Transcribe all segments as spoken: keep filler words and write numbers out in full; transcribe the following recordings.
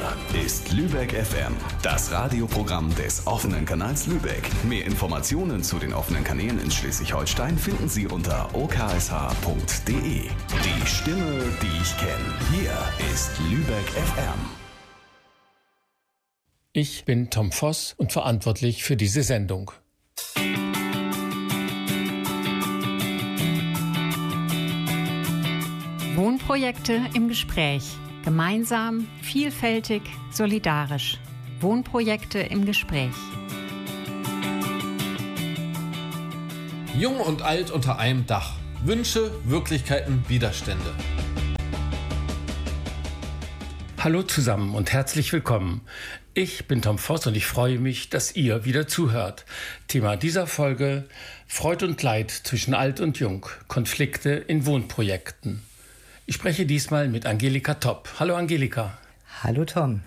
Hier ist Lübeck F M, das Radioprogramm des offenen Kanals Lübeck. Mehr Informationen zu den offenen Kanälen in Schleswig-Holstein finden Sie unter o k s h punkt d e. Die Stimme, die ich kenne. Hier ist Lübeck F M. Ich bin Tom Voss und verantwortlich für diese Sendung. Wohnprojekte im Gespräch. Gemeinsam, vielfältig, solidarisch. Wohnprojekte im Gespräch. Jung und alt unter einem Dach. Wünsche, Wirklichkeiten, Widerstände. Hallo zusammen und herzlich willkommen. Ich bin Tom Voss und ich freue mich, dass ihr wieder zuhört. Thema dieser Folge: Freud und Leid zwischen Alt und Jung. Konflikte in Wohnprojekten. Ich spreche diesmal mit Angelika Topp. Hallo Angelika. Hallo Tom.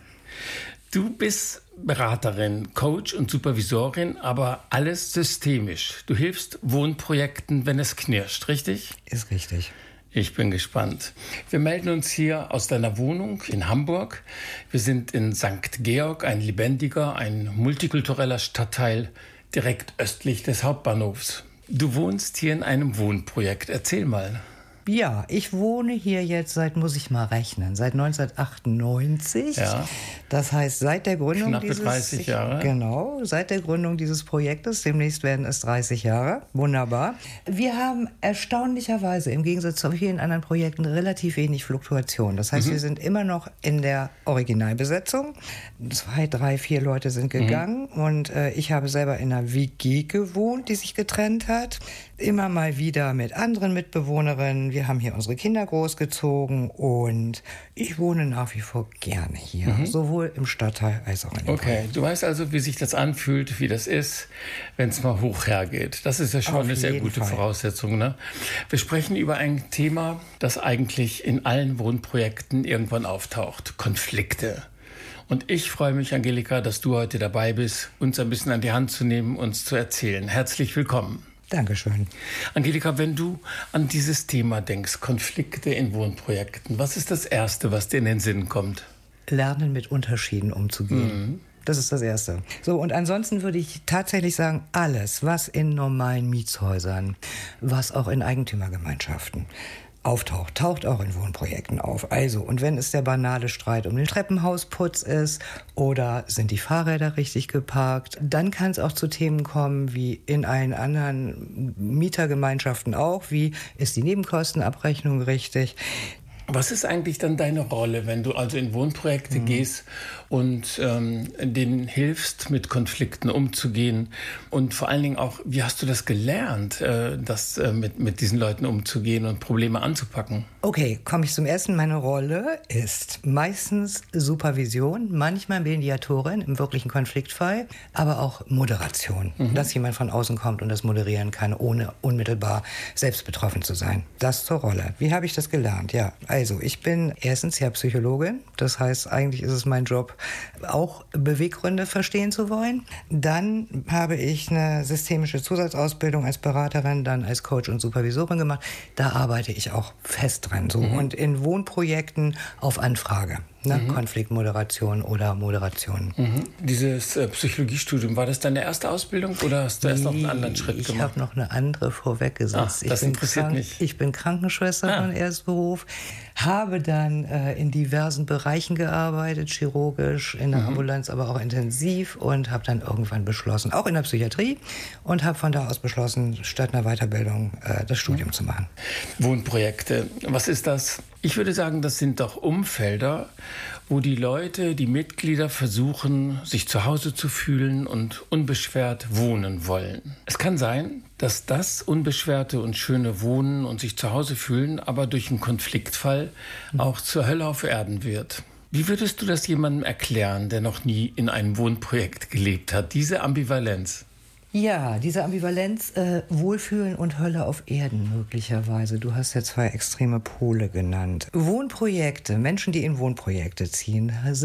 Du bist Beraterin, Coach und Supervisorin, aber alles systemisch. Du hilfst Wohnprojekten, wenn es knirscht, richtig? Ist richtig. Ich bin gespannt. Wir melden uns hier aus deiner Wohnung in Hamburg. Wir sind in Sankt Georg, ein lebendiger, ein multikultureller Stadtteil direkt östlich des Hauptbahnhofs. Du wohnst hier in einem Wohnprojekt. Erzähl mal. Ja, ich wohne hier jetzt seit, muss ich mal rechnen, seit neunzehnhundertachtundneunzig. Ja. Das heißt, seit der Gründung Knappe dieses... dreißig Jahre. Genau, seit der Gründung dieses Projektes. Demnächst werden es dreißig Jahre. Wunderbar. Wir haben erstaunlicherweise im Gegensatz zu vielen anderen Projekten relativ wenig Fluktuation. Das heißt, mhm. wir sind immer noch in der Originalbesetzung. Zwei, drei, vier Leute sind gegangen mhm. und äh, ich habe selber in einer W G gewohnt, die sich getrennt hat. Immer mal wieder mit anderen Mitbewohnerinnen. Wir haben hier unsere Kinder großgezogen und ich wohne nach wie vor gerne hier, mhm. sowohl im Stadtteil als auch in dem Okay, Projekt. Du weißt also, wie sich das anfühlt, wie das ist, wenn es mal hoch hergeht. Das ist ja schon Auf eine sehr gute Fall. Voraussetzung. Ne? Wir sprechen über ein Thema, das eigentlich in allen Wohnprojekten irgendwann auftaucht: Konflikte. Und ich freue mich, Angelika, dass du heute dabei bist, uns ein bisschen an die Hand zu nehmen, uns zu erzählen. Herzlich willkommen. Dankeschön. Angelika, wenn du an dieses Thema denkst, Konflikte in Wohnprojekten, was ist das Erste, was dir in den Sinn kommt? Lernen, mit Unterschieden umzugehen. Mhm. Das ist das Erste. So, und ansonsten würde ich tatsächlich sagen, alles, was in normalen Mietshäusern, was auch in Eigentümergemeinschaften auftaucht, taucht auch in Wohnprojekten auf. Also, und wenn es der banale Streit um den Treppenhausputz ist oder sind die Fahrräder richtig geparkt, dann kann es auch zu Themen kommen, wie in allen anderen Mietergemeinschaften auch, wie ist die Nebenkostenabrechnung richtig. Was ist eigentlich dann deine Rolle, wenn du also in Wohnprojekte mhm. gehst und ähm, denen hilfst, mit Konflikten umzugehen? Und vor allen Dingen auch, wie hast du das gelernt, äh, das, äh, mit, mit diesen Leuten umzugehen und Probleme anzupacken? Okay, komme ich zum Ersten. Meine Rolle ist meistens Supervision, manchmal Mediatorin im wirklichen Konfliktfall, aber auch Moderation. Mhm. Dass jemand von außen kommt und das moderieren kann, ohne unmittelbar selbst betroffen zu sein. Das zur Rolle. Wie habe ich das gelernt? Ja, also ich bin erstens ja Psychologin. Das heißt, eigentlich ist es mein Job, auch Beweggründe verstehen zu wollen. Dann habe ich eine systemische Zusatzausbildung als Beraterin, dann als Coach und Supervisorin gemacht. Da arbeite ich auch fest dran. So. Mhm. Und in Wohnprojekten auf Anfrage. Ne? Mhm. Konfliktmoderation oder Moderation. Mhm. Dieses äh, Psychologiestudium, war das deine erste Ausbildung oder hast du erst noch einen anderen Schritt ich gemacht? Ich habe noch eine andere vorweggesetzt. Ach, das ich interessiert krank, mich. Ich bin Krankenschwester ah. von Erstberuf, habe dann äh, in diversen Bereichen gearbeitet, chirurgisch, in der mhm. Ambulanz, aber auch intensiv und habe dann irgendwann beschlossen, auch in der Psychiatrie, und habe von da aus beschlossen, statt einer Weiterbildung äh, das Studium mhm. zu machen. Wohnprojekte, was ist das? Ich würde sagen, das sind doch Umfelder, wo die Leute, die Mitglieder versuchen, sich zu Hause zu fühlen und unbeschwert wohnen wollen. Es kann sein, dass das unbeschwerte und schöne Wohnen und sich zu Hause fühlen, aber durch einen Konfliktfall auch zur Hölle auf Erden wird. Wie würdest du das jemandem erklären, der noch nie in einem Wohnprojekt gelebt hat, diese Ambivalenz? Ja, diese Ambivalenz, äh, Wohlfühlen und Hölle auf Erden möglicherweise. Du hast ja zwei extreme Pole genannt. Wohnprojekte, Menschen, die in Wohnprojekte ziehen, sind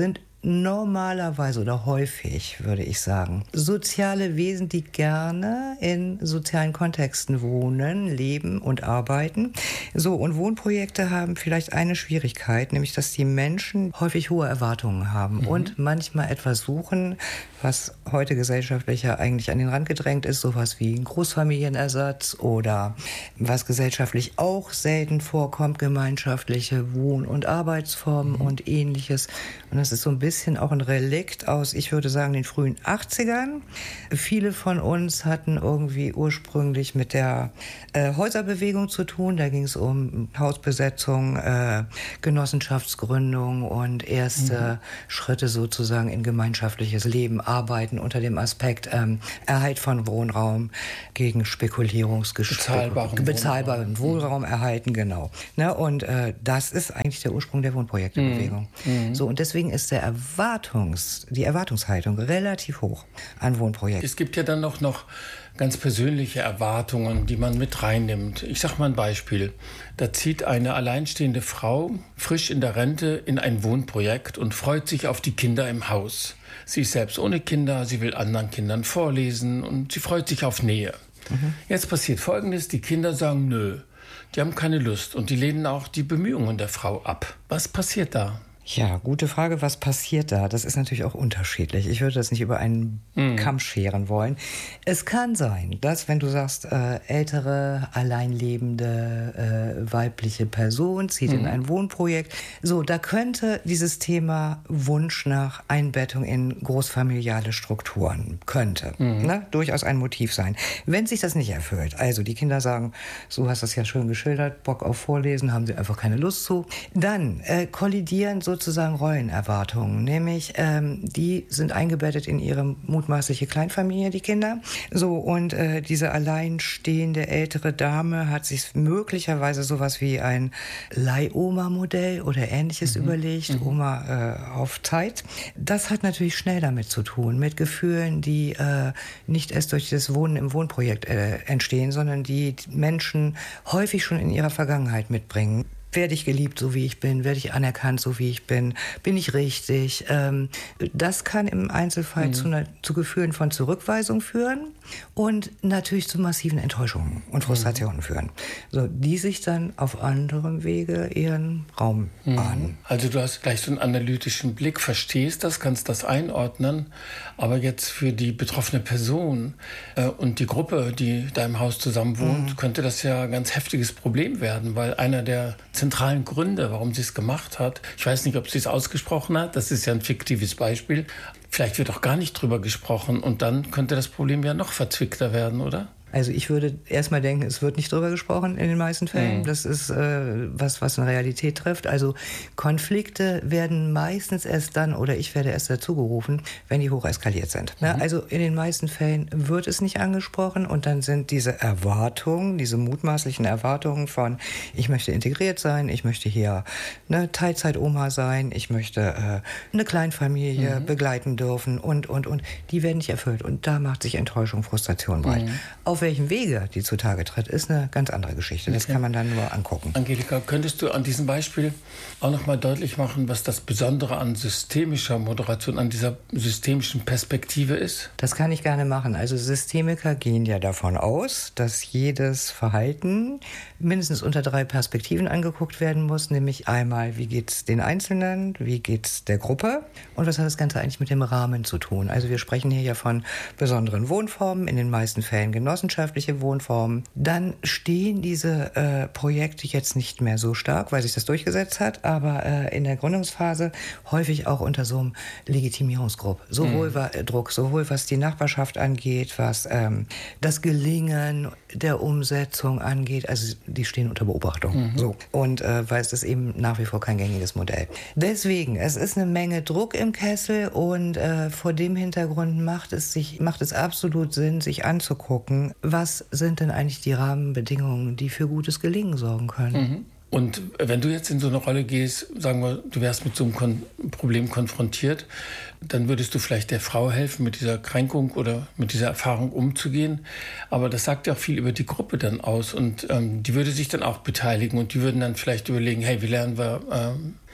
normalerweise oder häufig, würde ich sagen, soziale Wesen, die gerne in sozialen Kontexten wohnen, leben und arbeiten. So, und Wohnprojekte haben vielleicht eine Schwierigkeit, nämlich dass die Menschen häufig hohe Erwartungen haben mhm. und manchmal etwas suchen, was heute gesellschaftlich ja eigentlich an den Rand gedrängt ist, sowas wie ein Großfamilienersatz oder was gesellschaftlich auch selten vorkommt, gemeinschaftliche Wohn- und Arbeitsformen mhm. und Ähnliches. Und das ist so ein bisschen auch ein Relikt aus, ich würde sagen, den frühen achtzigern. Viele von uns hatten irgendwie ursprünglich mit der äh, Häuserbewegung zu tun. Da ging es um Hausbesetzung, äh, Genossenschaftsgründung und erste mhm. Schritte sozusagen in gemeinschaftliches Leben, Arbeiten unter dem Aspekt ähm, Erhalt von Wohnraum gegen Spekulierungsgeschäfte. Bezahlbaren, bezahlbaren Wohnraum, Wohnraum erhalten, genau. Ne, und äh, das ist eigentlich der Ursprung der Wohnprojektebewegung. Mhm. So, und deswegen ist der Erwartungs, die Erwartungshaltung relativ hoch an Wohnprojekten. Es gibt ja dann noch, noch ganz persönliche Erwartungen, die man mit reinnimmt. Ich sage mal ein Beispiel. Da zieht eine alleinstehende Frau frisch in der Rente in ein Wohnprojekt und freut sich auf die Kinder im Haus. Sie ist selbst ohne Kinder, sie will anderen Kindern vorlesen und sie freut sich auf Nähe. Mhm. Jetzt passiert Folgendes, die Kinder sagen nö, die haben keine Lust und die lehnen auch die Bemühungen der Frau ab. Was passiert da? Ja, gute Frage, was passiert da? Das ist natürlich auch unterschiedlich. Ich würde das nicht über einen mm. Kamm scheren wollen. Es kann sein, dass, wenn du sagst, äh, ältere, alleinlebende, äh, weibliche Person zieht mm. in ein Wohnprojekt, so, da könnte dieses Thema Wunsch nach Einbettung in großfamiliale Strukturen, könnte, mm. ne, durchaus ein Motiv sein. Wenn sich das nicht erfüllt, also die Kinder sagen, so hast du das ja schön geschildert, Bock auf Vorlesen, haben sie einfach keine Lust zu, dann äh, kollidieren so sozusagen Rollenerwartungen, nämlich ähm, die sind eingebettet in ihre mutmaßliche Kleinfamilie, die Kinder. So, und äh, diese alleinstehende ältere Dame hat sich möglicherweise sowas wie ein Leihoma-Modell oder Ähnliches mhm. überlegt, mhm. Oma äh, auf Zeit. Das hat natürlich schnell damit zu tun, mit Gefühlen, die äh, nicht erst durch das Wohnen im Wohnprojekt äh, entstehen, sondern die Menschen häufig schon in ihrer Vergangenheit mitbringen. Werde ich geliebt, so wie ich bin? Werde ich anerkannt, so wie ich bin? Bin ich richtig? Ähm, das kann im Einzelfall mhm. zu, einer, zu Gefühlen von Zurückweisung führen und natürlich zu massiven Enttäuschungen und Frustrationen mhm. führen, so, die sich dann auf anderem Wege ihren Raum mhm. bahnen. Also du hast gleich so einen analytischen Blick, verstehst das, kannst das einordnen, aber jetzt für die betroffene Person äh, und die Gruppe, die da im Haus zusammen wohnt, mhm. könnte das ja ein ganz heftiges Problem werden, weil einer der zentralen Gründe, warum sie es gemacht hat, ich weiß nicht, ob sie es ausgesprochen hat, das ist ja ein fiktives Beispiel, vielleicht wird auch gar nicht drüber gesprochen und dann könnte das Problem ja noch verzwickter werden, oder? Also ich würde erstmal denken, es wird nicht drüber gesprochen in den meisten Fällen. Mhm. Das ist äh, was, was eine Realität trifft. Also Konflikte werden meistens erst dann, oder ich werde erst dazu gerufen, wenn die hoch eskaliert sind. Mhm. Ja, also in den meisten Fällen wird es nicht angesprochen und dann sind diese Erwartungen, diese mutmaßlichen Erwartungen von, ich möchte integriert sein, ich möchte hier eine Teilzeit-Oma sein, ich möchte äh, eine Kleinfamilie mhm. begleiten dürfen und, und, und. Die werden nicht erfüllt und da macht sich Enttäuschung, Frustration breit. Mhm. Auf welchem Wege die zutage tritt, ist eine ganz andere Geschichte. Das okay. kann man dann nur angucken. Angelika, könntest du an diesem Beispiel auch noch mal deutlich machen, was das Besondere an systemischer Moderation, an dieser systemischen Perspektive ist? Das kann ich gerne machen. Also Systemiker gehen ja davon aus, dass jedes Verhalten mindestens unter drei Perspektiven angeguckt werden muss, nämlich einmal, wie geht's den Einzelnen, wie geht's der Gruppe und was hat das Ganze eigentlich mit dem Rahmen zu tun? Also wir sprechen hier ja von besonderen Wohnformen, in den meisten Fällen genossenschaftliche Wohnformen. Dann stehen diese äh, Projekte jetzt nicht mehr so stark, weil sich das durchgesetzt hat, aber äh, in der Gründungsphase häufig auch unter so einem Legitimierungsdruck. Sowohl mhm. Druck, sowohl was die Nachbarschaft angeht, was ähm, das Gelingen der Umsetzung angeht. Also die stehen unter Beobachtung. Mhm. So. Und äh, weil es ist eben nach wie vor kein gängiges Modell. Deswegen, es ist eine Menge Druck im Kessel und äh, vor dem Hintergrund macht es sich, macht es absolut Sinn, sich anzugucken, was sind denn eigentlich die Rahmenbedingungen, die für gutes Gelingen sorgen können. Mhm. Und wenn du jetzt in so eine Rolle gehst, sagen wir, du wärst mit so einem Kon- Problem konfrontiert, dann würdest du vielleicht der Frau helfen, mit dieser Kränkung oder mit dieser Erfahrung umzugehen. Aber das sagt ja auch viel über die Gruppe dann aus und ähm, die würde sich dann auch beteiligen und die würden dann vielleicht überlegen, hey, wie lernen wir ähm,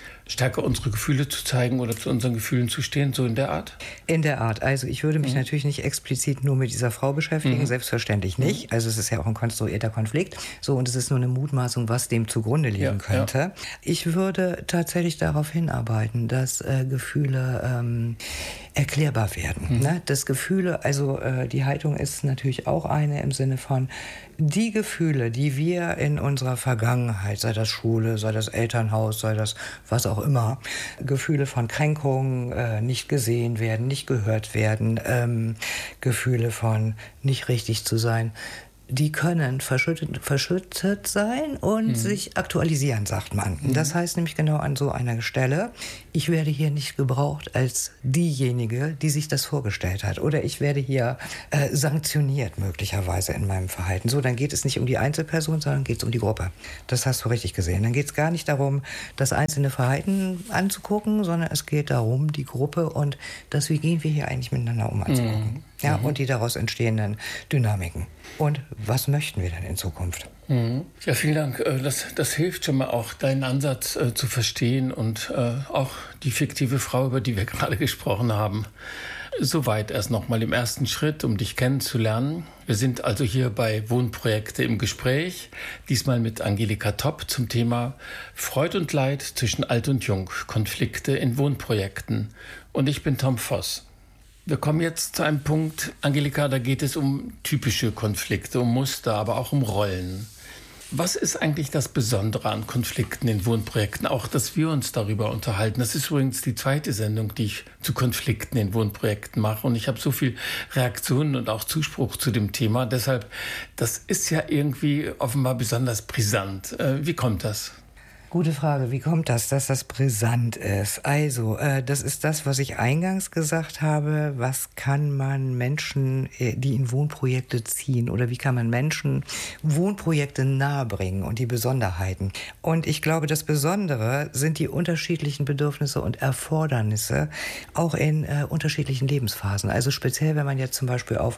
stärker unsere Gefühle zu zeigen oder zu unseren Gefühlen zu stehen, so in der Art? In der Art. Also ich würde mich mhm. natürlich nicht explizit nur mit dieser Frau beschäftigen, mhm. selbstverständlich nicht. Also es ist ja auch ein konstruierter Konflikt. So, und es ist nur eine Mutmaßung, was dem zugrunde liegen ja, könnte. Ja. Ich würde tatsächlich darauf hinarbeiten, dass äh, Gefühle ähm, erklärbar werden. Mhm. Ne? Dass Gefühle, also äh, die Haltung ist natürlich auch eine im Sinne von, die Gefühle, die wir in unserer Vergangenheit, sei das Schule, sei das Elternhaus, sei das was auch immer, Gefühle von Kränkung, äh, nicht gesehen werden, nicht gehört werden, ähm, Gefühle von nicht richtig zu sein, die können verschüttet, verschüttet sein und mhm. sich aktualisieren, sagt man. Mhm. Das heißt nämlich genau an so einer Stelle, ich werde hier nicht gebraucht als diejenige, die sich das vorgestellt hat. Oder ich werde hier äh, sanktioniert möglicherweise in meinem Verhalten. So, dann geht es nicht um die Einzelperson, sondern geht es um die Gruppe. Das hast du richtig gesehen. Dann geht es gar nicht darum, das einzelne Verhalten anzugucken, sondern es geht darum, die Gruppe und das, wie gehen wir hier eigentlich miteinander um, anzugucken. Mhm. Ja, mhm. und die daraus entstehenden Dynamiken. Und was möchten wir denn in Zukunft? Mhm. Ja, vielen Dank. Das, das hilft schon mal auch, deinen Ansatz äh, zu verstehen und äh, auch die fiktive Frau, über die wir gerade gesprochen haben. Soweit erst noch mal im ersten Schritt, um dich kennenzulernen. Wir sind also hier bei Wohnprojekte im Gespräch, diesmal mit Angelika Topp zum Thema Freud und Leid zwischen Alt und Jung, Konflikte in Wohnprojekten. Und ich bin Tom Voss. Wir kommen jetzt zu einem Punkt, Angelika, da geht es um typische Konflikte, um Muster, aber auch um Rollen. Was ist eigentlich das Besondere an Konflikten in Wohnprojekten? Auch, dass wir uns darüber unterhalten. Das ist übrigens die zweite Sendung, die ich zu Konflikten in Wohnprojekten mache. Und ich habe so viel Reaktionen und auch Zuspruch zu dem Thema. Deshalb, das ist ja irgendwie offenbar besonders brisant. Wie kommt das? Gute Frage. Wie kommt das, dass das brisant ist? Also, äh, das ist das, was ich eingangs gesagt habe. Was kann man Menschen, die in Wohnprojekte ziehen, oder wie kann man Menschen Wohnprojekte nahebringen und die Besonderheiten? Und ich glaube, das Besondere sind die unterschiedlichen Bedürfnisse und Erfordernisse, auch in äh, unterschiedlichen Lebensphasen. Also speziell, wenn man jetzt zum Beispiel auf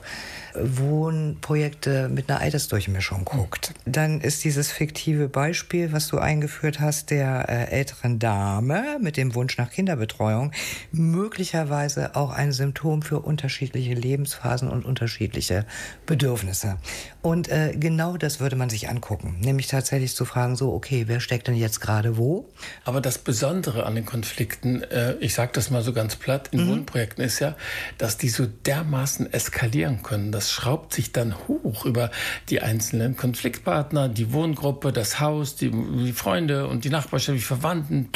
Wohnprojekte mit einer Altersdurchmischung guckt, dann ist dieses fiktive Beispiel, was du eingeführt hast, der äh, älteren Dame mit dem Wunsch nach Kinderbetreuung möglicherweise auch ein Symptom für unterschiedliche Lebensphasen und unterschiedliche Bedürfnisse. Und äh, genau das würde man sich angucken, nämlich tatsächlich zu fragen, so, okay, wer steckt denn jetzt gerade wo? Aber das Besondere an den Konflikten, äh, ich sage das mal so ganz platt, in mhm. Wohnprojekten ist ja, dass die so dermaßen eskalieren können. Das schraubt sich dann hoch über die einzelnen Konfliktpartner, die Wohngruppe, das Haus, die, die Freunde und die Nachbarschaft, die Verwandten.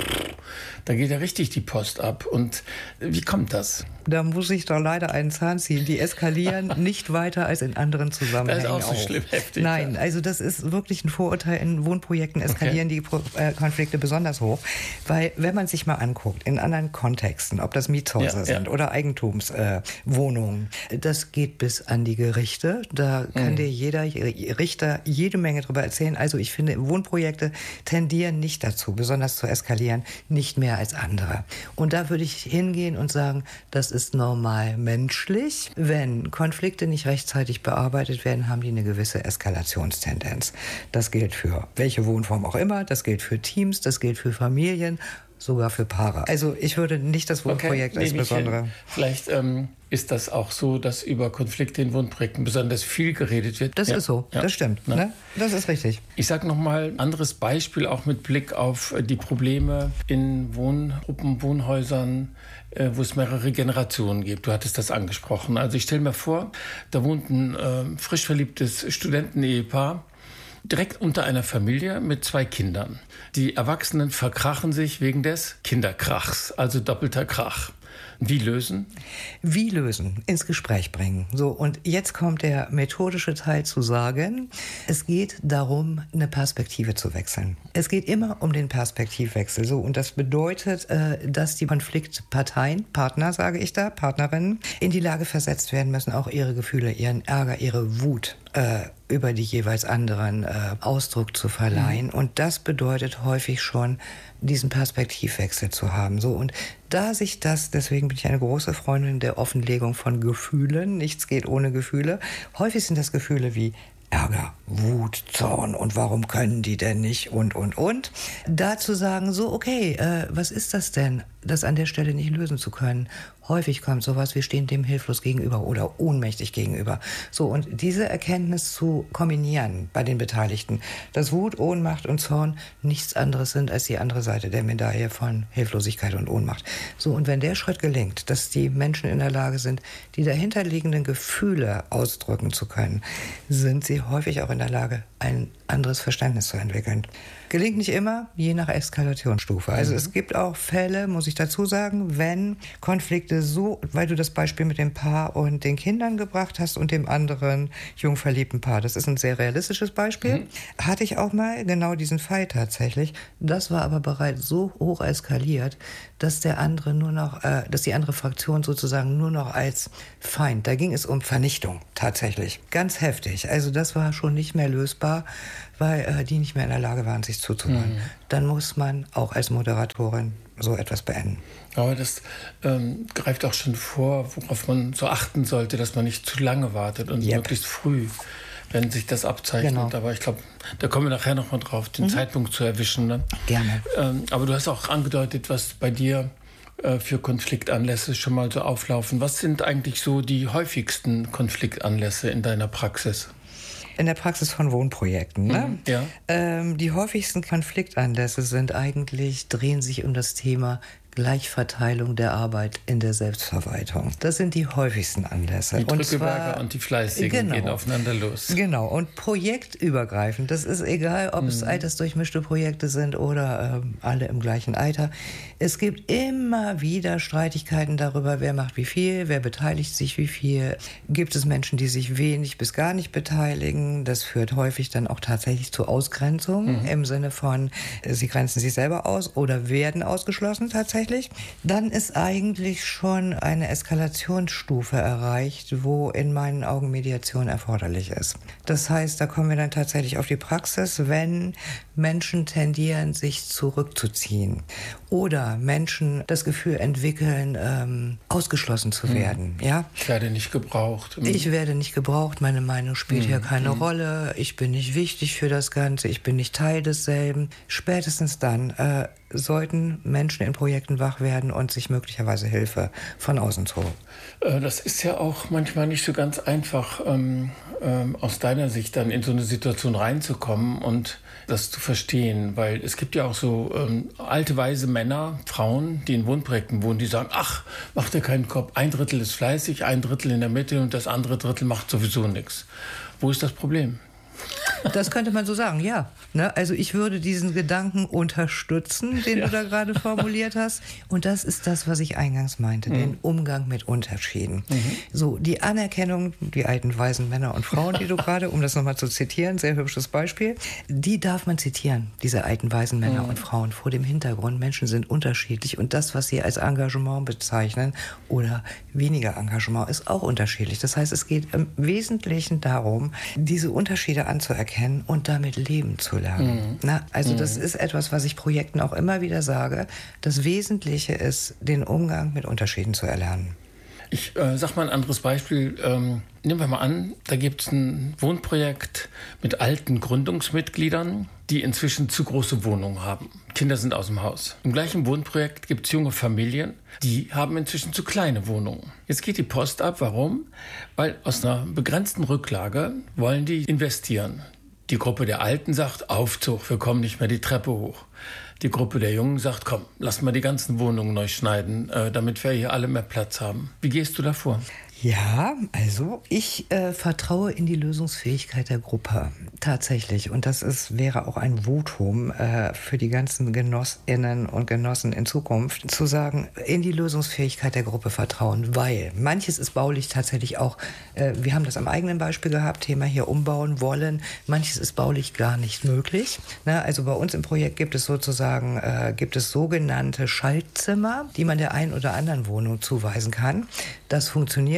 Da geht ja richtig die Post ab. Und wie kommt das? Da muss ich doch leider einen Zahn ziehen. Die eskalieren nicht weiter als in anderen Zusammenhängen. Das ist auch so schlimm heftig. Nein, also das ist wirklich ein Vorurteil. In Wohnprojekten eskalieren okay. die Pro- äh, Konflikte besonders hoch. Weil, wenn man sich mal anguckt, in anderen Kontexten, ob das Mietshäuser ja, sind ja. oder Eigentumswohnungen, äh, das geht bis an die Gerichte. Da kann mhm. dir jeder Richter jede Menge drüber erzählen. Also ich finde, Wohnprojekte tendieren nicht dazu, besonders zu eskalieren, nicht mehr als andere. Und da würde ich hingehen und sagen, das ist normal menschlich. Wenn Konflikte nicht rechtzeitig bearbeitet werden, haben die eine gewisse Eskalationstendenz. Das gilt für welche Wohnform auch immer, das gilt für Teams, das gilt für Familien, sogar für Paare. Also ich würde nicht das Wohnprojekt okay, als besondere... Vielleicht ähm, ist das auch so, dass über Konflikte in Wohnprojekten besonders viel geredet wird. Das ja. ist so, ja. das stimmt. Ja. Ne? Das ist richtig. Ich sage nochmal ein anderes Beispiel, auch mit Blick auf die Probleme in Wohngruppen, Wohnhäusern, äh, wo es mehrere Generationen gibt. Du hattest das angesprochen. Also ich stelle mir vor, da wohnt ein äh, frisch verliebtes Studentenehepaar direkt unter einer Familie mit zwei Kindern. Die Erwachsenen verkrachen sich wegen des Kinderkrachs, also doppelter Krach. Wie lösen? Wie lösen? Ins Gespräch bringen. So, und jetzt kommt der methodische Teil zu sagen, es geht darum, eine Perspektive zu wechseln. Es geht immer um den Perspektivwechsel. So, und das bedeutet, dass die Konfliktparteien, Partner sage ich da, Partnerinnen, in die Lage versetzt werden müssen, auch ihre Gefühle, ihren Ärger, ihre Wut äh, über die jeweils anderen äh, Ausdruck zu verleihen. Mhm. Und das bedeutet häufig schon, diesen Perspektivwechsel zu haben. So, und da sich das, deswegen bin ich eine große Freundin der Offenlegung von Gefühlen, nichts geht ohne Gefühle. Häufig sind das Gefühle wie Ärger, Wut, Zorn und warum können die denn nicht und, und, und. Da zu sagen, so, okay, äh, was ist das denn, das an der Stelle nicht lösen zu können? Häufig kommt sowas, wir stehen dem hilflos gegenüber oder ohnmächtig gegenüber. So, und diese Erkenntnis zu kombinieren bei den Beteiligten, dass Wut, Ohnmacht und Zorn nichts anderes sind als die andere Seite der Medaille von Hilflosigkeit und Ohnmacht. So, und wenn der Schritt gelingt, dass die Menschen in der Lage sind, die dahinterliegenden Gefühle ausdrücken zu können, sind sie häufig auch in der Lage, ein anderes Verständnis zu entwickeln. Gelingt nicht immer, je nach Eskalationsstufe. Also mhm. es gibt auch Fälle, muss ich dazu sagen, wenn Konflikte so, weil du das Beispiel mit dem Paar und den Kindern gebracht hast und dem anderen jung verliebten Paar, das ist ein sehr realistisches Beispiel, mhm. hatte ich auch mal genau diesen Fall tatsächlich. Das war aber bereits so hoch eskaliert, dass der andere nur noch, äh, dass die andere Fraktion sozusagen nur noch als Feind, da ging es um Vernichtung tatsächlich. Ganz heftig. Also das war schon nicht mehr lösbar, weil äh, die nicht mehr in der Lage waren, sich zuzuhören. Mhm. Dann muss man auch als Moderatorin so etwas beenden. Aber das ähm, greift auch schon vor, worauf man so achten sollte, dass man nicht zu lange wartet und yep. möglichst früh, wenn sich das abzeichnet. Genau. Aber ich glaube, da kommen wir nachher noch mal drauf, den mhm. Zeitpunkt zu erwischen. Ne? Gerne. Ähm, aber du hast auch angedeutet, was bei dir äh, für Konfliktanlässe schon mal so auflaufen. Was sind eigentlich so die häufigsten Konfliktanlässe in deiner Praxis? In der Praxis von Wohnprojekten. Ne? Mhm, ja. Ähm, die häufigsten Konfliktanlässe sind eigentlich, drehen sich um das Thema Gleichverteilung der Arbeit in der Selbstverwaltung. Das sind die häufigsten Anlässe. Die Drückeberger und, und die Fleißigen genau, gehen aufeinander los. Genau, und projektübergreifend. Das ist egal, ob mhm. es altersdurchmischte Projekte sind oder äh, alle im gleichen Alter. Es gibt immer wieder Streitigkeiten darüber, wer macht wie viel, wer beteiligt sich wie viel. Gibt es Menschen, die sich wenig bis gar nicht beteiligen? Das führt häufig dann auch tatsächlich zu Ausgrenzung mhm. im Sinne von, sie grenzen sich selber aus oder werden ausgeschlossen tatsächlich. Dann ist eigentlich schon eine Eskalationsstufe erreicht, wo in meinen Augen Mediation erforderlich ist. Das heißt, da kommen wir dann tatsächlich auf die Praxis, wenn Menschen tendieren, sich zurückzuziehen oder Menschen das Gefühl entwickeln, ähm, ausgeschlossen zu werden. Mhm. Ja? Ich werde nicht gebraucht. Mhm. Ich werde nicht gebraucht, meine Meinung spielt mhm. hier keine mhm. Rolle, ich bin nicht wichtig für das Ganze, ich bin nicht Teil desselben. Spätestens dann äh, sollten Menschen in Projekten wach werden und sich möglicherweise Hilfe von außen holen. Das ist ja auch manchmal nicht so ganz einfach, ähm, ähm, aus deiner Sicht dann in so eine Situation reinzukommen und das zu verstehen, weil es gibt ja auch so ähm, alte, weise Männer, Frauen, die in Wohnprojekten wohnen, die sagen, ach, macht dir keinen Kopf, ein Drittel ist fleißig, ein Drittel in der Mitte und das andere Drittel macht sowieso nichts. Wo ist das Problem? Das könnte man so sagen, ja. Ne? Also ich würde diesen Gedanken unterstützen, den ja. du da gerade formuliert hast. Und das ist das, was ich eingangs meinte, mhm. den Umgang mit Unterschieden. Mhm. So, die Anerkennung, die alten weisen Männer und Frauen, die du gerade, um das nochmal zu zitieren, sehr hübsches Beispiel, die darf man zitieren, diese alten weisen Männer mhm. und Frauen, vor dem Hintergrund, Menschen sind unterschiedlich und das, was sie als Engagement bezeichnen oder weniger Engagement, ist auch unterschiedlich. Das heißt, es geht im Wesentlichen darum, diese Unterschiede anzuerkennen und damit leben zu lernen. Mhm. Na, also mhm. das ist etwas, was ich Projekten auch immer wieder sage. Das Wesentliche ist, den Umgang mit Unterschieden zu erlernen. Ich äh, sag mal ein anderes Beispiel. Ähm, nehmen wir mal an, da gibt es ein Wohnprojekt mit alten Gründungsmitgliedern, die inzwischen zu große Wohnungen haben. Kinder sind aus dem Haus. Im gleichen Wohnprojekt gibt es junge Familien, die haben inzwischen zu kleine Wohnungen. Jetzt geht die Post ab. Warum? Weil aus einer begrenzten Rücklage wollen die investieren. Die Gruppe der Alten sagt, Aufzug, wir kommen nicht mehr die Treppe hoch. Die Gruppe der Jungen sagt, komm, lass mal die ganzen Wohnungen neu schneiden, äh, damit wir hier alle mehr Platz haben. Wie gehst du da vor? Ja, also ich äh, vertraue in die Lösungsfähigkeit der Gruppe tatsächlich. Und das ist, wäre auch ein Votum äh, für die ganzen Genossinnen und Genossen in Zukunft, zu sagen, in die Lösungsfähigkeit der Gruppe vertrauen. Weil manches ist baulich tatsächlich auch, äh, wir haben das am eigenen Beispiel gehabt, Thema hier umbauen wollen. Manches ist baulich gar nicht möglich. Na, also bei uns im Projekt gibt es sozusagen, äh, gibt es sogenannte Schaltzimmer, die man der einen oder anderen Wohnung zuweisen kann. Das funktioniert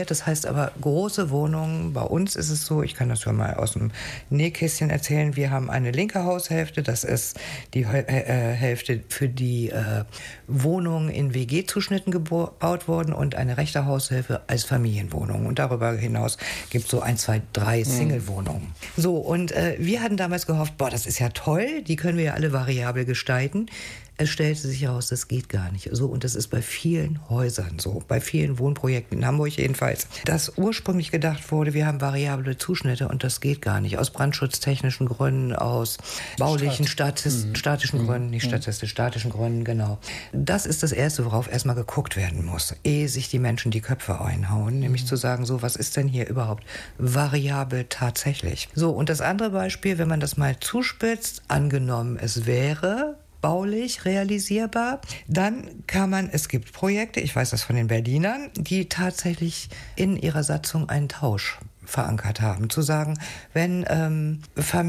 das heißt aber große Wohnungen. Bei uns ist es so, ich kann das ja mal aus dem Nähkästchen erzählen, wir haben eine linke Haushälfte, das ist die äh, Hälfte, für die äh, Wohnungen in W G-Zuschnitten gebaut wurden und eine rechte Haushälfte als Familienwohnung. Und darüber hinaus gibt es so ein, zwei, drei Single-Wohnungen. So, und äh, wir hatten damals gehofft, boah, das ist ja toll, die können wir ja alle variabel gestalten. Es stellte sich heraus, das geht gar nicht. So, und das ist bei vielen Häusern so, bei vielen Wohnprojekten in Hamburg jedenfalls, dass ursprünglich gedacht wurde, wir haben variable Zuschnitte und das geht gar nicht. Aus brandschutztechnischen Gründen, aus baulichen, Stadt. Statis, mhm. statischen mhm. Gründen, nicht mhm. statistisch, statischen Gründen, genau. Das ist das Erste, worauf erstmal geguckt werden muss, ehe sich die Menschen die Köpfe einhauen, mhm. nämlich zu sagen, so, was ist denn hier überhaupt variabel tatsächlich? So, und das andere Beispiel, wenn man das mal zuspitzt, angenommen, es wäre baulich realisierbar, dann kann man, es gibt Projekte, ich weiß das von den Berlinern, die tatsächlich in ihrer Satzung einen Tausch verankert haben. Zu sagen, wenn ähm,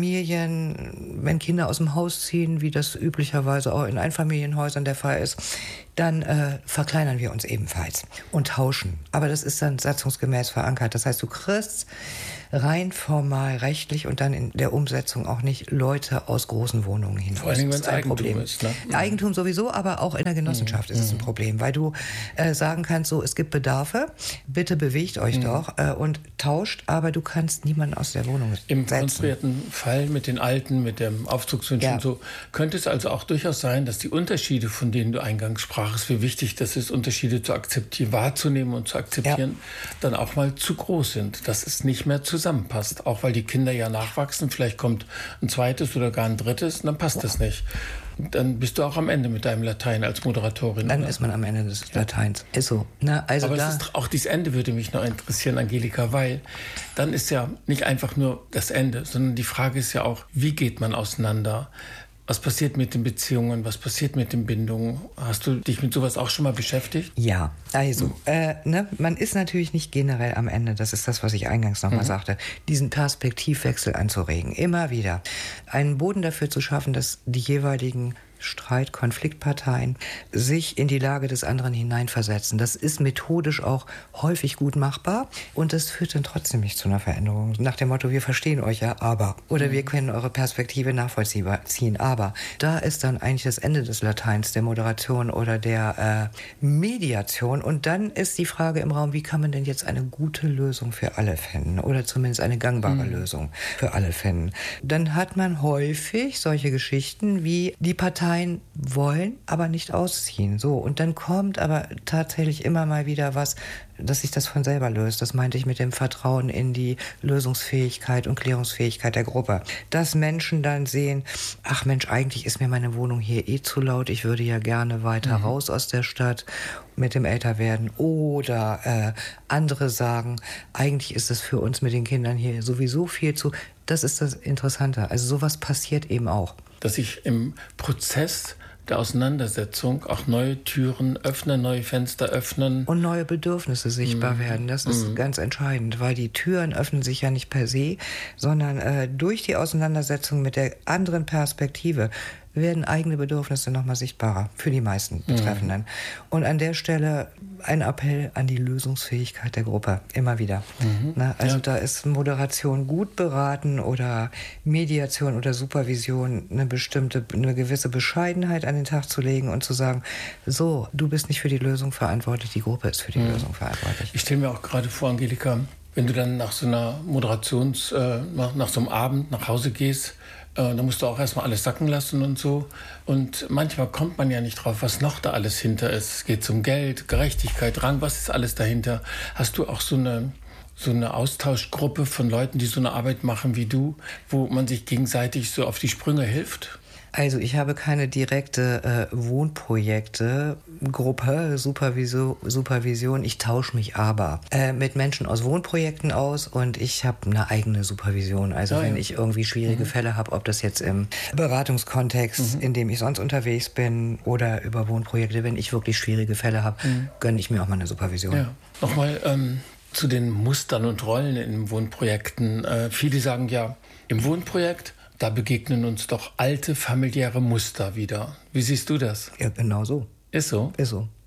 Familien, wenn Kinder aus dem Haus ziehen, wie das üblicherweise auch in Einfamilienhäusern der Fall ist, dann äh, verkleinern wir uns ebenfalls und tauschen. Aber das ist dann satzungsgemäß verankert. Das heißt, du kriegst rein formal rechtlich und dann in der Umsetzung auch nicht Leute aus großen Wohnungen hinaus. Vor allem, wenn es ein Eigentum Problem. ist. Ne? Eigentum sowieso, aber auch in der Genossenschaft mhm. ist es ein Problem, weil du äh, sagen kannst, so, es gibt Bedarfe, bitte bewegt euch mhm. doch äh, und tauscht, aber du kannst niemanden aus der Wohnung setzen. Im konstruierten Fall mit den Alten, mit dem Aufzugswunsch ja. und so, könnte es also auch durchaus sein, dass die Unterschiede, von denen du eingangs sprachst, wie wichtig das ist, Unterschiede zu akzeptieren, wahrzunehmen und zu akzeptieren, ja. dann auch mal zu groß sind, dass es nicht mehr zusammenpasst. Auch weil die Kinder ja nachwachsen, vielleicht kommt ein zweites oder gar ein drittes, und dann passt das nicht. Dann bist du auch am Ende mit deinem Latein als Moderatorin. Dann oder? ist man am Ende des ja. Lateins. Ist so. Na, also Aber da es ist, auch dieses Ende würde mich noch interessieren, Angelika, weil dann ist ja nicht einfach nur das Ende, sondern die Frage ist ja auch, wie geht man auseinander? Was passiert mit den Beziehungen? Was passiert mit den Bindungen? Hast du dich mit sowas auch schon mal beschäftigt? Ja, also, mhm. äh, ne, man ist natürlich nicht generell am Ende, das ist das, was ich eingangs nochmal mhm. sagte, diesen Perspektivwechsel anzuregen, immer wieder. Einen Boden dafür zu schaffen, dass die jeweiligen Streit-, Konfliktparteien sich in die Lage des anderen hineinversetzen. Das ist methodisch auch häufig gut machbar und das führt dann trotzdem nicht zu einer Veränderung. Nach dem Motto, wir verstehen euch ja, aber. Oder mhm. wir können eure Perspektive nachvollziehen, aber. Da ist dann eigentlich das Ende des Lateins, der Moderation oder der äh, Mediation. Und dann ist die Frage im Raum, wie kann man denn jetzt eine gute Lösung für alle finden? Oder zumindest eine gangbare mhm. Lösung für alle finden? Dann hat man häufig solche Geschichten wie die Partei wollen, aber nicht ausziehen. So, und dann kommt aber tatsächlich immer mal wieder was, dass sich das von selber löst. Das meinte ich mit dem Vertrauen in die Lösungsfähigkeit und Klärungsfähigkeit der Gruppe. Dass Menschen dann sehen, ach Mensch, eigentlich ist mir meine Wohnung hier eh zu laut, ich würde ja gerne weiter mhm. raus aus der Stadt mit dem Älterwerden. Oder äh, andere sagen, eigentlich ist es für uns mit den Kindern hier sowieso viel zu... Das ist das Interessante. Also sowas passiert eben auch. Dass sich im Prozess der Auseinandersetzung auch neue Türen öffnen, neue Fenster öffnen. Und neue Bedürfnisse sichtbar mm. werden. Das ist mm. ganz entscheidend, weil die Türen öffnen sich ja nicht per se, sondern äh, durch die Auseinandersetzung mit der anderen Perspektive werden eigene Bedürfnisse nochmal sichtbarer für die meisten Betreffenden. Mhm. Und an der Stelle ein Appell an die Lösungsfähigkeit der Gruppe, immer wieder. Mhm. Na, also ja. da ist Moderation gut beraten oder Mediation oder Supervision eine bestimmte, eine gewisse Bescheidenheit an den Tag zu legen und zu sagen, so, du bist nicht für die Lösung verantwortlich, die Gruppe ist für die mhm. Lösung verantwortlich. Ich stelle mir auch gerade vor, Angelika, wenn du dann nach so einer Moderations, äh, nach, nach so einem Abend nach Hause gehst, Äh, da musst du auch erstmal alles sacken lassen und so. Und manchmal kommt man ja nicht drauf, was noch da alles hinter ist. Es geht um Geld, Gerechtigkeit, Rang, was ist alles dahinter? Hast du auch so eine, so eine Austauschgruppe von Leuten, die so eine Arbeit machen wie du, wo man sich gegenseitig so auf die Sprünge hilft? Also ich habe keine direkte äh, Wohnprojekte, Gruppe, Supervision, Supervision. Ich tausche mich aber äh, mit Menschen aus Wohnprojekten aus und ich habe eine eigene Supervision. Also ja, wenn ja. ich irgendwie schwierige mhm. Fälle habe, ob das jetzt im Beratungskontext, mhm. in dem ich sonst unterwegs bin oder über Wohnprojekte, wenn ich wirklich schwierige Fälle habe, mhm. gönne ich mir auch mal eine Supervision. Ja. Nochmal ähm, zu den Mustern und Rollen in Wohnprojekten. Äh, viele sagen ja, im Wohnprojekt da begegnen uns doch alte familiäre Muster wieder. Wie siehst du das? Ja, genau so. Ist so? Ist so.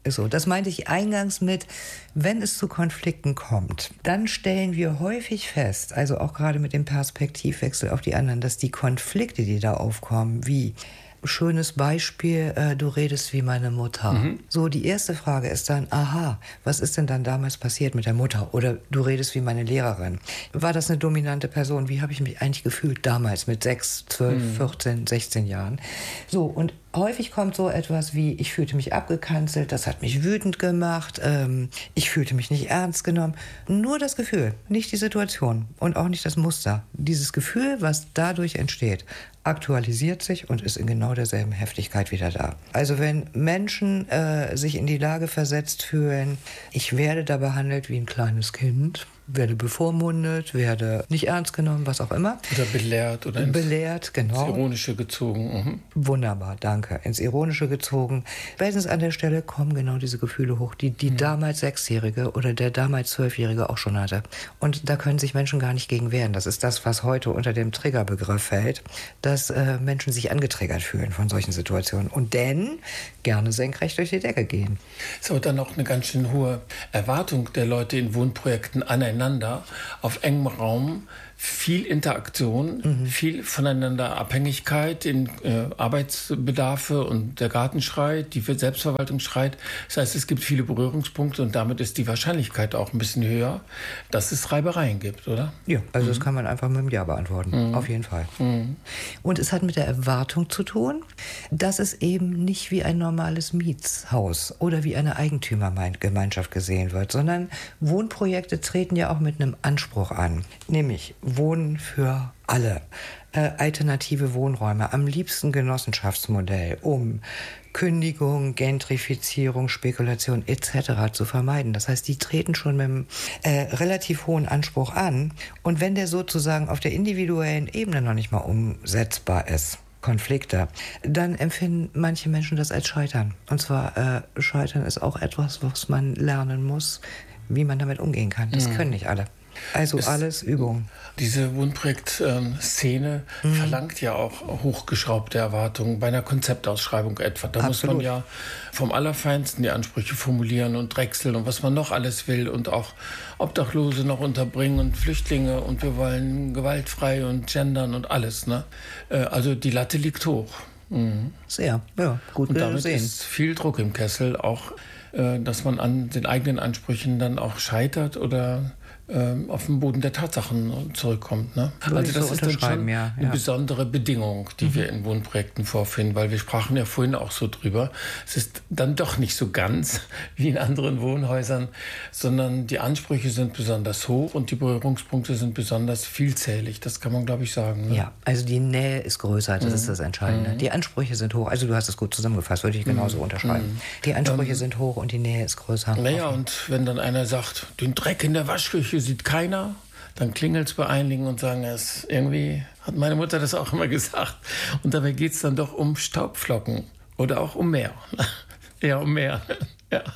Ist so. Das meinte ich eingangs mit, wenn es zu Konflikten kommt, dann stellen wir häufig fest, also auch gerade mit dem Perspektivwechsel auf die anderen, dass die Konflikte, die da aufkommen, wie schönes Beispiel, äh, du redest wie meine Mutter. Mhm. So, die erste Frage ist dann, aha, was ist denn dann damals passiert mit der Mutter? Oder du redest wie meine Lehrerin. War das eine dominante Person? Wie habe ich mich eigentlich gefühlt damals mit sechs, zwölf, mhm. vierzehn, sechzehn Jahren? So, und häufig kommt so etwas wie, ich fühlte mich abgekanzelt, das hat mich wütend gemacht, ähm, ich fühlte mich nicht ernst genommen. Nur das Gefühl, nicht die Situation und auch nicht das Muster. Dieses Gefühl, was dadurch entsteht, aktualisiert sich und ist in genau derselben Heftigkeit wieder da. Also wenn Menschen äh, sich in die Lage versetzt fühlen, ich werde da behandelt wie ein kleines Kind, werde bevormundet, werde nicht ernst genommen, was auch immer. Oder belehrt. Oder belehrt, ins, genau. ins Ironische gezogen. Mhm. Wunderbar, danke. Ins Ironische gezogen. Spätestens an der Stelle kommen genau diese Gefühle hoch, die die mhm. damals Sechsjährige oder der damals Zwölfjährige auch schon hatte. Und da können sich Menschen gar nicht gegen wehren. Das ist das, was heute unter dem Triggerbegriff fällt, dass äh, Menschen sich angetriggert fühlen von solchen Situationen und denn gerne senkrecht durch die Decke gehen. Es ist aber dann auch eine ganz schön hohe Erwartung der Leute in Wohnprojekten aneinander, auf engem Raum, viel Interaktion, mhm. viel voneinander Abhängigkeit in äh, Arbeitsbedarfe und der Garten schreit, die Selbstverwaltung schreit. Das heißt, es gibt viele Berührungspunkte und damit ist die Wahrscheinlichkeit auch ein bisschen höher, dass es Reibereien gibt, oder? Ja, also mhm. das kann man einfach mit einem Ja beantworten, mhm. auf jeden Fall. Mhm. Und es hat mit der Erwartung zu tun, dass es eben nicht wie ein normales Mietshaus oder wie eine Eigentümergemeinschaft gesehen wird, sondern Wohnprojekte treten ja auch mit einem Anspruch an, nämlich Wohnen für alle, äh, alternative Wohnräume, am liebsten Genossenschaftsmodell, um Kündigung, Gentrifizierung, Spekulation et cetera zu vermeiden. Das heißt, die treten schon mit einem äh, relativ hohen Anspruch an. Und wenn der sozusagen auf der individuellen Ebene noch nicht mal umsetzbar ist, Konflikte, dann empfinden manche Menschen das als Scheitern. Und zwar, äh, Scheitern ist auch etwas, was man lernen muss, wie man damit umgehen kann. Das mhm. können nicht alle. Also es, alles Übung. Diese Wohnprojekt-Szene ähm, mhm. verlangt ja auch hochgeschraubte Erwartungen bei einer Konzeptausschreibung etwa. Da Absolut. Muss man ja vom Allerfeinsten die Ansprüche formulieren und drechseln und was man noch alles will und auch Obdachlose noch unterbringen und Flüchtlinge und wir wollen gewaltfrei und gendern und alles. Ne? Äh, also die Latte liegt hoch. Mhm. Sehr, ja, gut und damit sehen. ist viel Druck im Kessel, auch äh, dass man an den eigenen Ansprüchen dann auch scheitert oder auf den Boden der Tatsachen zurückkommt. Ne? Also das so ist dann schon ja, ja. eine besondere Bedingung, die mhm. wir in Wohnprojekten vorfinden, weil wir sprachen ja vorhin auch so drüber. Es ist dann doch nicht so ganz wie in anderen Wohnhäusern, sondern die Ansprüche sind besonders hoch und die Berührungspunkte sind besonders vielzählig. Das kann man, glaube ich, sagen. Ne? Ja, also die Nähe ist größer, das mhm. ist das Entscheidende. Mhm. Die Ansprüche sind hoch, also du hast es gut zusammengefasst, würde ich genauso mhm. unterschreiben. Die Ansprüche ähm, sind hoch und die Nähe ist größer. Naja, und wenn dann einer sagt, den Dreck in der Waschküche sieht keiner, dann klingelt es bei einigen und sagen, es irgendwie hat meine Mutter das auch immer gesagt. Und dabei geht es dann doch um Staubflocken oder auch um mehr. Ja, um mehr. Ja.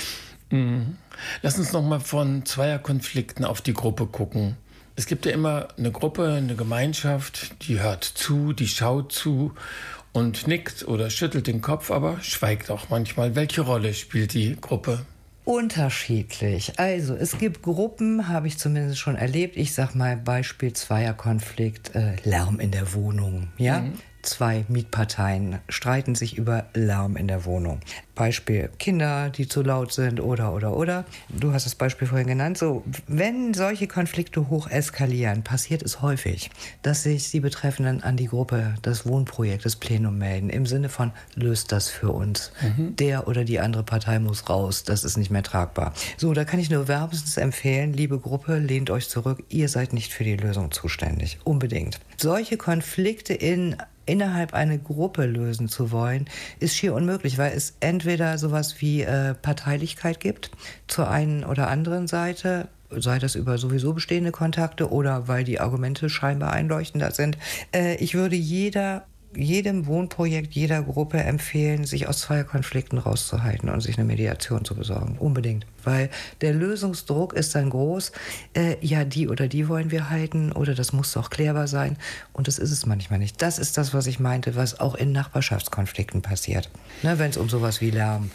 Mhm. Lass uns noch mal von Zweierkonflikten auf die Gruppe gucken. Es gibt ja immer eine Gruppe, eine Gemeinschaft, die hört zu, die schaut zu und nickt oder schüttelt den Kopf, aber schweigt auch manchmal. Welche Rolle spielt die Gruppe? Unterschiedlich. Also es gibt Gruppen, habe ich zumindest schon erlebt. Ich sag mal Beispiel Zweierkonflikt, äh, Lärm in der Wohnung. Ja, mhm. Zwei Mietparteien streiten sich über Lärm in der Wohnung. Beispiel Kinder, die zu laut sind oder, oder, oder. Du hast das Beispiel vorhin genannt. So, wenn solche Konflikte hoch eskalieren, passiert es häufig, dass sich die Betreffenden an die Gruppe, das Wohnprojekt, das Plenum melden, im Sinne von, löst das für uns. Mhm. Der oder die andere Partei muss raus, das ist nicht mehr tragbar. So, da kann ich nur wärmstens empfehlen, liebe Gruppe, lehnt euch zurück, ihr seid nicht für die Lösung zuständig. Unbedingt. Solche Konflikte in innerhalb einer Gruppe lösen zu wollen, ist schier unmöglich, weil es entweder sowas wie äh, Parteilichkeit gibt zur einen oder anderen Seite, sei das über sowieso bestehende Kontakte oder weil die Argumente scheinbar einleuchtender sind. Äh, ich würde jeder jedem Wohnprojekt, jeder Gruppe empfehlen, sich aus Zweierkonflikten rauszuhalten und sich eine Mediation zu besorgen. Unbedingt. Weil der Lösungsdruck ist dann groß. Äh, ja, die oder die wollen wir halten oder das muss doch klärbar sein. Und das ist es manchmal nicht. Das ist das, was ich meinte, was auch in Nachbarschaftskonflikten passiert. Ne, wenn es um sowas wie Lärm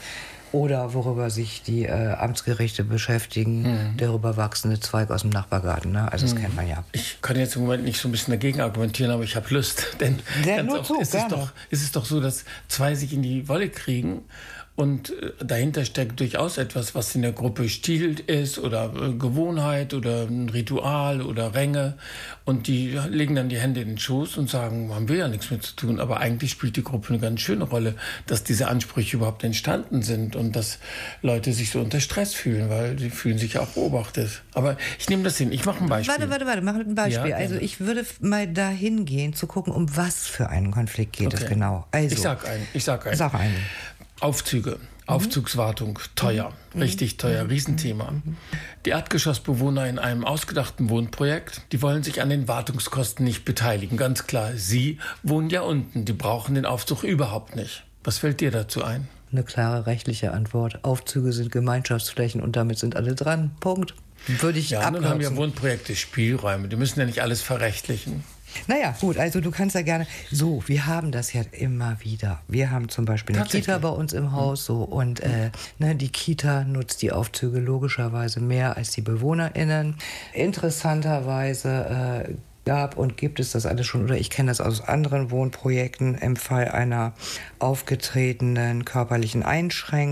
Oder worüber sich die äh, Amtsgerichte beschäftigen, mhm. der rüberwachsende Zweig aus dem Nachbargarten. Ne? Also das mhm. kennt man ja. Ich kann jetzt im Moment nicht so ein bisschen dagegen argumentieren, aber ich habe Lust. Denn Sehr nur oft zu, ist, es doch, ist es doch so, dass zwei sich in die Wolle kriegen. Und dahinter steckt durchaus etwas, was in der Gruppe Stil ist oder Gewohnheit oder ein Ritual oder Ränge. Und die legen dann die Hände in den Schoß und sagen, haben wir ja nichts mit zu tun. Aber eigentlich spielt die Gruppe eine ganz schöne Rolle, dass diese Ansprüche überhaupt entstanden sind und dass Leute sich so unter Stress fühlen, weil sie fühlen sich ja auch beobachtet. Aber ich nehme das hin. Ich mache ein Beispiel. Warte, warte, warte, mach ein Beispiel. Ja, also ich würde mal dahin gehen, zu gucken, um was für einen Konflikt geht okay. es genau. Also, ich sag einen. Ich sag einen. Sag einen. Aufzüge, mhm. Aufzugswartung, teuer, mhm. richtig teuer, Riesenthema. Mhm. Die Erdgeschossbewohner in einem ausgedachten Wohnprojekt, die wollen sich an den Wartungskosten nicht beteiligen, ganz klar. Sie wohnen ja unten, die brauchen den Aufzug überhaupt nicht. Was fällt dir dazu ein? Eine klare rechtliche Antwort. Aufzüge sind Gemeinschaftsflächen und damit sind alle dran. Punkt. Würde ich ja, nun haben ja Wohnprojekte Spielräume, die müssen ja nicht alles verrechtlichen. Naja, gut, also du kannst ja gerne, so, wir haben das ja immer wieder. Wir haben zum Beispiel eine Kita bei uns im Haus, so, und äh, ne, die Kita nutzt die Aufzüge logischerweise mehr als die BewohnerInnen. Interessanterweise äh, gab und gibt es das alles schon, oder ich kenne das aus anderen Wohnprojekten, im Fall einer aufgetretenen körperlichen Einschränkung.